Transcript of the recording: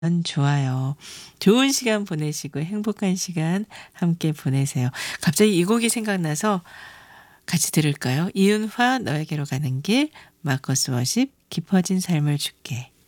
좋아요. 좋은 시간 보내시고 행복한 시간 함께 보내세요. 갑자기 이 곡이 생각나서 같이 들을까요? 이윤화 너에게로 가는 길, 마커스 워십 깊어진 삶을 줄게.